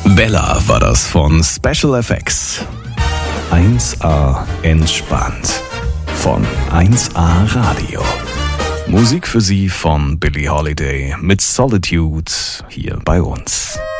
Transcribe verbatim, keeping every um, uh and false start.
Bella war das von Special F X. eins A entspannt von eins A Radio. Musik für Sie von Billie Holiday mit Solitude hier bei uns.